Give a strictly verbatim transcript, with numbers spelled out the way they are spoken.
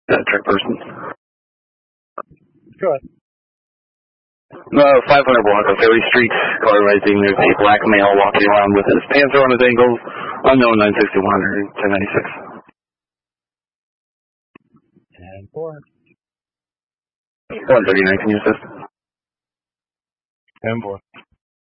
That trick person. Go ahead. Uh, five hundred block of Ferry Street, car rising. There's a black male walking around with his pants around his ankles. Unknown nine sixty one hundred ten ninety-six. And four. one thirty-nine, can you assist? And four.